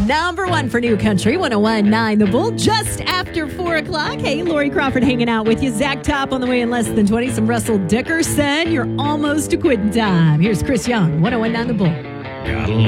number one for New Country, 101.9 The Bull, just after 4 o'clock. Hey, Lori Crawford hanging out with you. Zach Top on the way in less than 20. Some Russell Dickerson. You're almost to quitting time. Here's Chris Young, 101.9 The Bull. Gotta